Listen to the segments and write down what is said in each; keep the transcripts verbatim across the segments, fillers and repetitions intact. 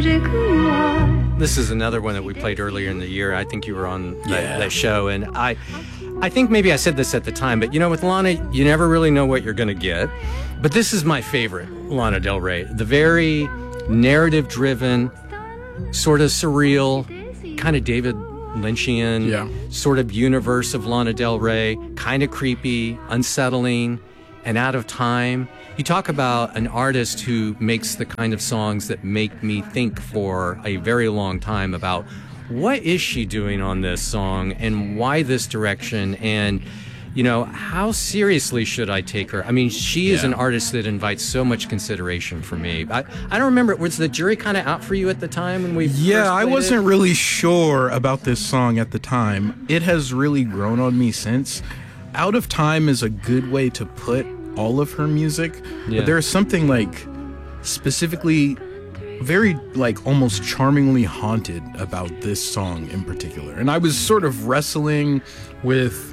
magic who you are. This is another one that we played earlier in the year. I think you were on that, Yeah. that show, and I, I think maybe I said this at the time, but you know, with Lana, you never really know what you're going to get. But this is my favorite Lana Del Rey. The very narrative-driven, sort of surreal, kind of David Lynchian Yeah. sort of universe of Lana Del Rey, kind of creepy, unsettling, and out of time. You talk about an artist who makes the kind of songs that make me think for a very long time about what is she doing on this song and why this direction, and you know, how seriously should I take her? I mean, she is Yeah. an artist that invites so much consideration for me. I, I don't remember, was the jury kind of out for you at the time when we Yeah, first I played wasn't it? really sure about this song at the time. It has really grown on me since. Out of Time is a good way to put all of her music. Yeah. But there's something like specifically very like almost charmingly haunted about this song in particular. And I was sort of wrestling with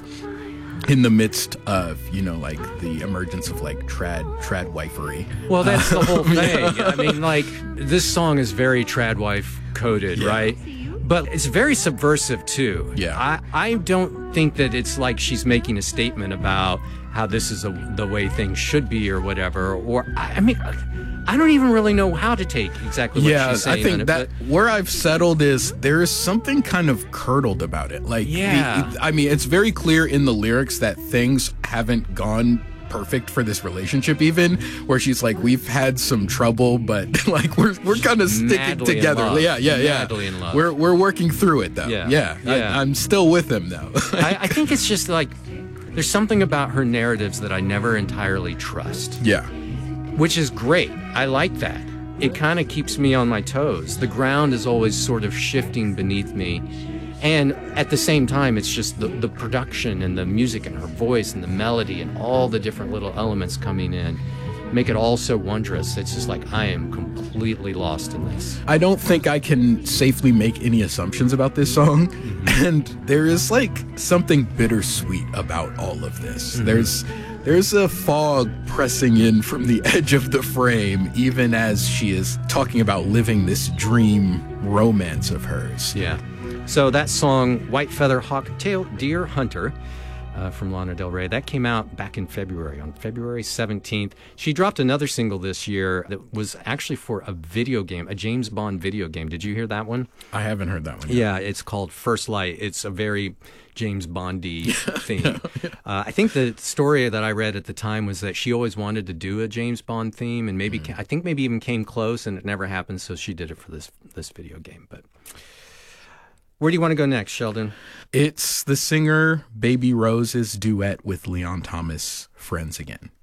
in the midst of, you know, like the emergence of like trad trad wifery. Well, that's the whole thing. I mean, like, this song is very tradwife coded, Yeah. right? But it's very subversive, too. Yeah. I, I don't think that it's like she's making a statement about how this is a, the way things should be or whatever. Or, I, I mean, I don't even really know how to take exactly what Yeah, she's saying I think on it, that but- where I've settled is there is something kind of curdled about it. Like, the- Yeah. I mean, it's very clear in the lyrics that things haven't gone perfect for this relationship, even where she's like, we've had some trouble, but like we're we're kind of sticking madly in together. love. Yeah, yeah, yeah. Madly in love. We're we're working through it though. Yeah. yeah. Yeah. I, I'm still with him though. I, I think it's just like, there's something about her narratives that I never entirely trust. yeah, Which is great. I like that. It kind of keeps me on my toes. The ground is always sort of shifting beneath me. And at the same time, it's just the, the production and the music and her voice and the melody and all the different little elements coming in make it all so wondrous. It's just like, I am completely lost in this. I don't think I can safely make any assumptions about this song. Mm-hmm. And there is like something bittersweet about all of this. Mm-hmm. There's there's a fog pressing in from the edge of the frame, even as she is talking about living this dream romance of hers. Yeah. So that song, White Feather Hawk-tailed Deer Hunter, uh, from Lana Del Rey, that came out back in February, on February seventeenth. She dropped another single this year that was actually for a video game, a James Bond video game. Did you hear that one? I haven't heard that one yet. Yeah, it's called First Light. It's a very James Bondy theme. Uh, I think the story that I read at the time was that she always wanted to do a James Bond theme, and maybe Mm. I think maybe even came close, and it never happened. So she did it for this this video game. But where do you want to go next, Sheldon? It's the singer Baby Rose's duet with Leon Thomas, Friends Again.